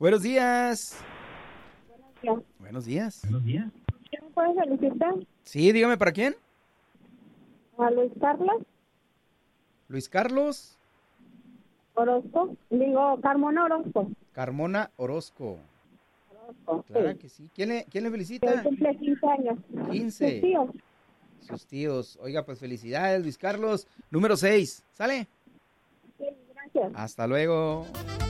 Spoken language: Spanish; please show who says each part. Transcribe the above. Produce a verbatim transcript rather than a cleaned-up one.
Speaker 1: Buenos días.
Speaker 2: Buenos
Speaker 1: Buenos días.
Speaker 2: días. ¿Quién me puede felicitar?
Speaker 1: Sí, dígame, ¿para quién?
Speaker 2: A Luis Carlos
Speaker 1: Luis Carlos
Speaker 2: Orozco. Digo, Carmona Orozco.
Speaker 1: Carmona Orozco.
Speaker 2: Orozco,
Speaker 1: Claro
Speaker 2: sí.
Speaker 1: que sí. ¿Quién le, quién le
Speaker 2: Que hoy
Speaker 1: felicita?
Speaker 2: cumple quince años.
Speaker 1: quince.
Speaker 2: Sus tíos.
Speaker 1: Sus tíos. Oiga, pues felicidades, Luis Carlos. Número seis. ¿Sale?
Speaker 2: Sí, gracias.
Speaker 1: Hasta luego.